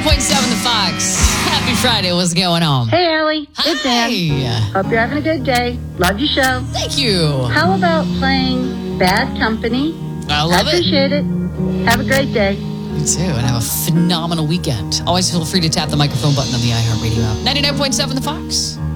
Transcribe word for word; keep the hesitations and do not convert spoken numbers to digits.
ninety-nine point seven The Fox. Happy Friday. What's going on? Hey, Allie. Hi. It's Ann. Hope you're having a good day. Love your show. Thank you. How about playing Bad Company? I love I it. appreciate it. Have a great day. You too, and have a phenomenal weekend. Always feel free to tap the microphone button on the iHeartRadio app. ninety-nine point seven The Fox.